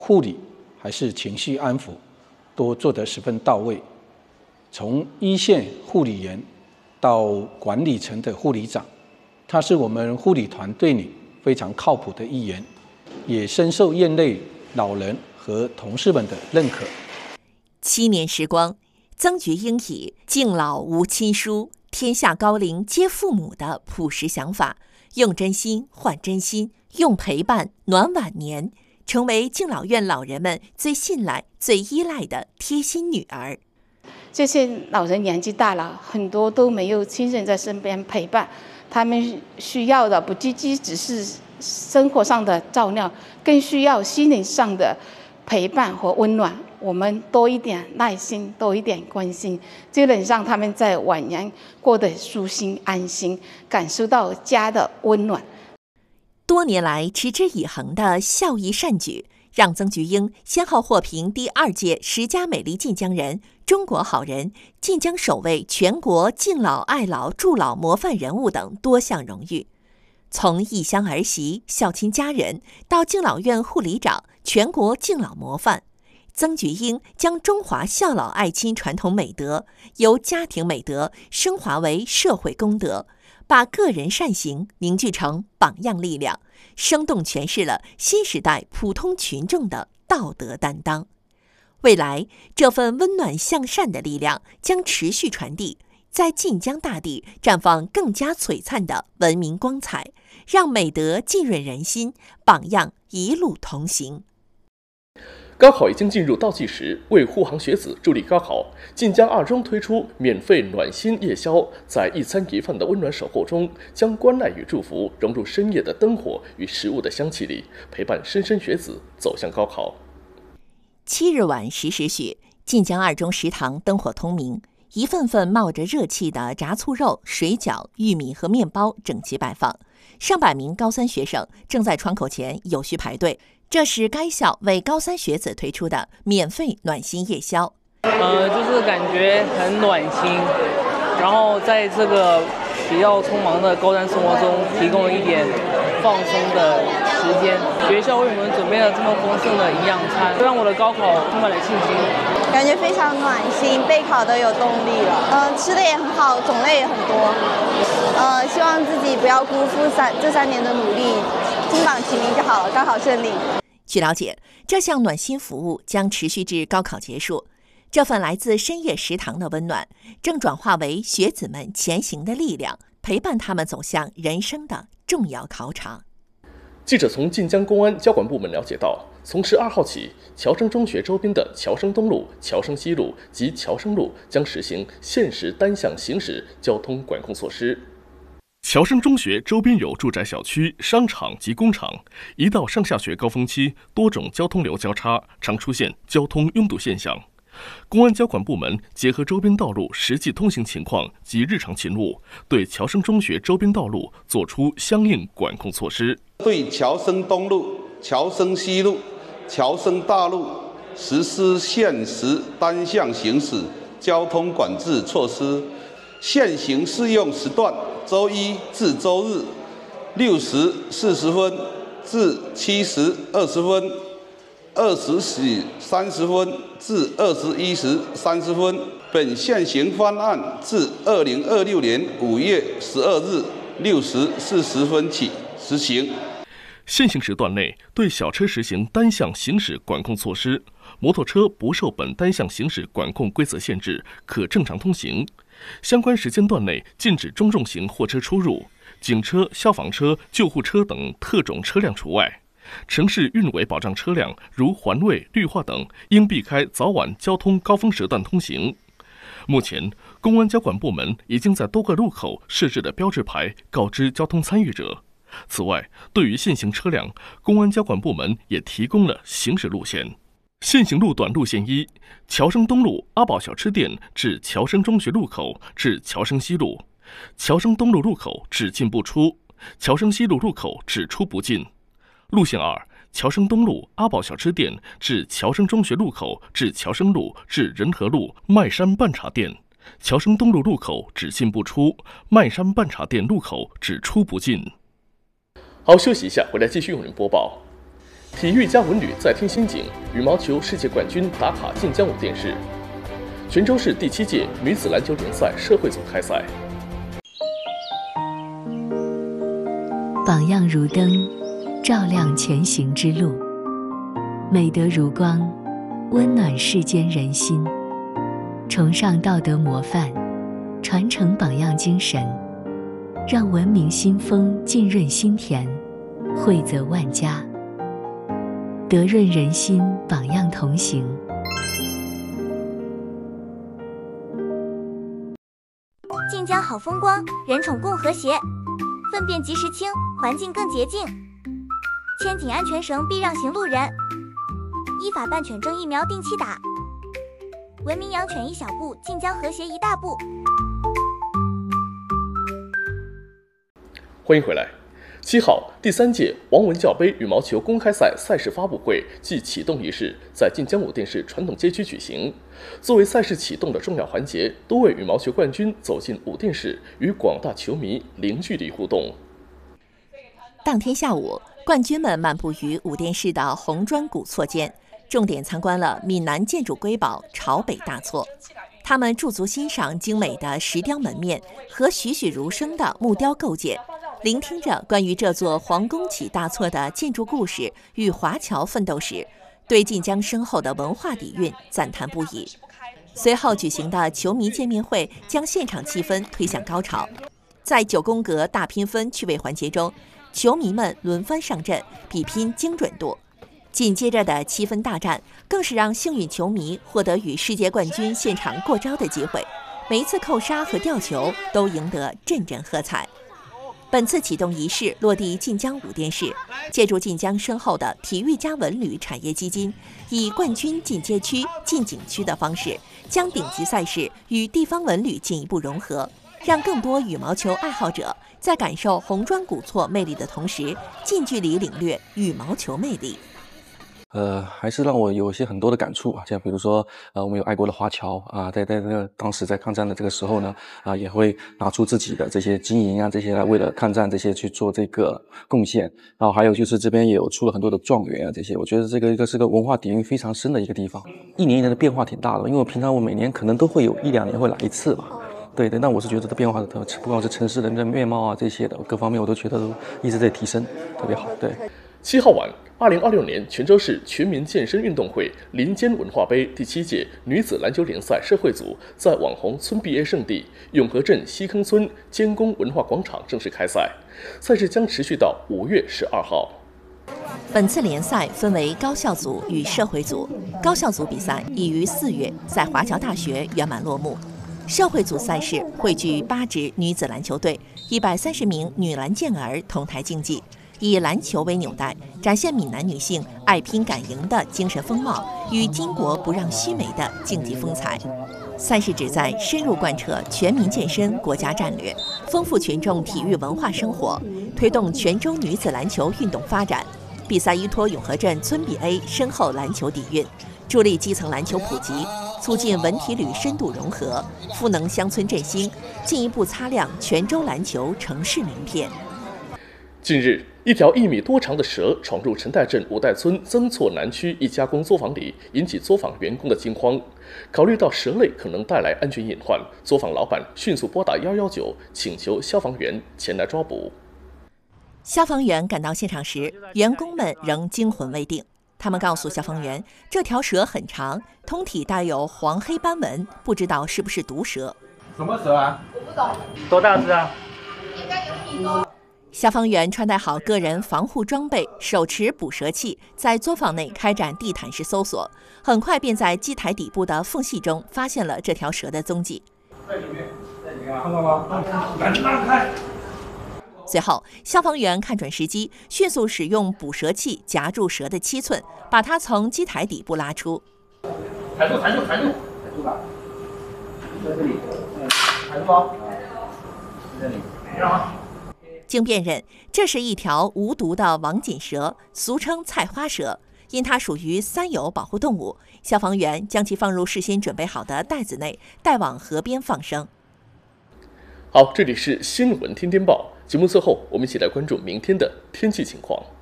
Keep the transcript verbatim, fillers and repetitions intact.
护理还是情绪安抚，都做得十分到位。从一线护理员到管理层的护理长，他是我们护理团队里非常靠谱的一员，也深受院内老人和同事们的认可。 七年时光，曾菊英以敬老无亲疏，天下高龄皆父母的朴实想法，用真心换真心，用陪伴暖晚年，成为敬老院老人们最信赖、最依赖的贴心女儿。 这些老人年纪大了，很多都没有亲人在身边陪伴，他们需要的不仅仅只是生活上的照料，更需要心灵上的陪伴和温暖。我们多一点耐心，多一点关心，就能让他们在晚年过得舒心安心，感受到家的温暖。 多年来持之以恒的孝义善举，让曾菊英先后获评第二届十佳美丽晋江人、中国好人、晋江首位全国敬老爱老助老模范人物等多项荣誉。从异乡儿媳、孝亲家人到敬老院护理长、全国敬老模范，曾菊英将中华孝老爱亲传统美德由家庭美德升华为社会公德，把个人善行凝聚成榜样力量，生动诠释了新时代普通群众的道德担当。未来，这份温暖向善的力量将持续传递，在晋江大地绽放更加璀璨的文明光彩，让美德浸润人心，榜样一路同行。 高考已经进入倒计时，为护航学子助力高考，晋江二中推出免费暖心夜宵，在一餐一饭的温暖守候中，将关爱与祝福融入深夜的灯火与食物的香气里，陪伴莘莘学子走向高考。 七日晚十时许，晋江二中食堂灯火通明，一份份冒着热气的炸醋肉、水饺、玉米和面包整齐摆放，上百名高三学生正在窗口前有序排队。这是该校为高三学子推出的免费暖心夜宵。 呃，就是感觉很暖心，然后在这个比较匆忙的高三生活中，提供了一点放松的时间。学校为我们准备了这么丰盛的营养餐，让我的高考充满了信心。 感觉非常暖心，备考都有动力了。嗯、呃，吃的也很好，种类也很多。呃，希望自己不要辜负三这三年的努力，金榜题名就好了，高考顺利。 据了解，这项暖心服务将持续至高考结束。这份来自深夜食堂的温暖，正转化为学子们前行的力量，陪伴他们走向人生的重要考场。 记者从晋江公安交管部门了解到，从十二号起，侨生中学周边的侨生东路、侨生西路及侨生路将实行限时单向行驶交通管控措施。侨生中学周边有住宅小区、商场及工厂，一到上下学高峰期，多种交通流交叉，常出现交通拥堵现象。公安交管部门结合周边道路实际通行情况及日常勤务，对侨生中学周边道路作出相应管控措施。 对侨生东路、侨生西路、侨生大路实施限时单向行驶交通管制措施，现行适用时段周一至周日六时四十分至七时二十分，二十时三十分至二十一时三十分。本现行方案自二零二六年五月十二日六时四十分起实行。 现行时段内对小车实行单向行驶管控措施，摩托车不受本单向行驶管控规则限制，可正常通行。相关时间段内禁止中重型货车出入，警车、消防车、救护车等特种车辆除外。城市运维保障车辆如环卫、绿化等，应避开早晚交通高峰时段通行。目前，公安交管部门已经在多个路口设置了标志牌，告知交通参与者。此外，对于现行车辆，公安交管部门也提供了行驶路线。现行路段路线一：侨生东路阿宝小吃店至侨生中学路口至侨生西路，侨生东路路口只进不出，侨生西路路口只出不进。路线二：侨生东路阿宝小吃店至侨生中学路口至侨生路至仁和路麦山半茶店，侨生东路路口只进不出，麦山半茶店路口只出不进。好，休息一下，回来继续为您播报。 体育加文旅再添新景，羽毛球世界冠军打卡晋江五电视。泉州市第七届女子篮球联赛社会组开赛。 榜样如灯，照亮前行之路；美德如光，温暖世间人心。崇尚道德模范，传承榜样精神，让文明新风浸润心田，惠泽万家。德润人心，榜样同行。 晋江好风光，人宠共和谐，粪便及时清，环境更洁净。牵紧安全绳，避让行路人。依法办犬证疫苗定期打。文明养犬一小步，晋江和谐一大步。 欢迎回来。七号，第三届王文教杯羽毛球公开赛赛事发布会暨启动仪式在晋江五电视传统街区举行。作为赛事启动的重要环节，多位羽毛球冠军走进五电视，与广大球迷零距离互动。 当天下午，冠军们漫步于五电视的红砖古厝间，重点参观了闽南建筑瑰宝朝北大厝。他们驻足欣赏精美的石雕门面和栩栩如生的木雕构件，聆听着关于这座皇宫起大厝的建筑故事与华侨奋斗史，对晋江深厚的文化底蕴赞叹不已。随后举行的球迷见面会将现场气氛推向高潮。在九宫格大拼分趣味环节中，球迷们轮番上阵，比拼精准度。紧接着的七分大战更是让幸运球迷获得与世界冠军现场过招的机会，每一次扣杀和吊球都赢得阵阵喝彩。本次启动仪式落地晋江五电视，借助晋江深厚的体育加文旅产业基金，以冠军进街区、进景区的方式，将顶级赛事与地方文旅进一步融合，让更多羽毛球爱好者在感受红砖古厝魅力的同时，近距离领略羽毛球魅力。 呃，还是让我有一些很多的感触啊，像比如说，呃，我们有爱国的华侨啊，在在那个当时在抗战的这个时候呢，啊，也会拿出自己的这些经营啊，这些来为了抗战这些去做这个贡献。然后还有就是这边也有出了很多的状元啊，这些，我觉得这个一个是个文化底蕴非常深的一个地方，一年一年的变化挺大的，因为我平常我每年可能都会有一两年会来一次吧。对对，那我是觉得它变化的特，不光是城市人的面貌啊这些的各方面，我都觉得都一直在提升，特别好。对。 七号晚，二零二六年泉州市全民健身运动会林间文化杯第七届女子篮球联赛社会组在网红村 B A 圣地永和镇西坑村监工文化广场正式开赛，赛事将持续到五月十二号。 本次联赛分为高校组与社会组，高校组比赛已于四月在华侨大学圆满落幕。社会组赛事汇聚八支女子篮球队、一百三十名女篮健儿同台竞技，以篮球为纽带，展现闽南女性爱拼敢赢的精神风貌与巾帼不让须眉的竞技风采。赛事旨在深入贯彻全民健身国家战略，丰富群众体育文化生活，推动泉州女子篮球运动发展。比赛依托永和镇村比 A 深厚篮球底蕴，助力基层篮球普及，促进文体旅深度融合，赋能乡村振兴，进一步擦亮泉州篮球城市名片。 近日，一条一米多长的蛇闯入陈代镇五代村曾厝南区一加工作坊里，引起作坊员工的惊慌。考虑到蛇类可能带来安全隐患，作坊老板迅速拨打一一九，请求消防员前来抓捕。 消防员赶到现场时，员工们仍惊魂未定。他们告诉消防员，这条蛇很长，通体带有黄黑斑纹，不知道是不是毒蛇。 什么蛇啊？我不懂。多大只啊？ 应该有米多。消防员穿戴好个人防护装备，手持捕蛇器，在作坊内开展地毯式搜索，很快便在机台底部的缝隙中发现了这条蛇的踪迹。 在里面，在里面，看到吗？赶紧让开！ 随后，消防员看准时机，迅速使用捕蛇器夹住蛇的七寸，把它从机台底部拉出。 抬住，抬住，抬住，抬住吧！在这里，抬住包，在这里，让啊！ 经辨认，这是一条无毒的网锦蛇，俗称菜花蛇。因它属于三有保护动物，消防员将其放入事先准备好的袋子内，带往河边放生。 好，这里是新闻天天报。节目最后，我们一起来关注明天的天气情况。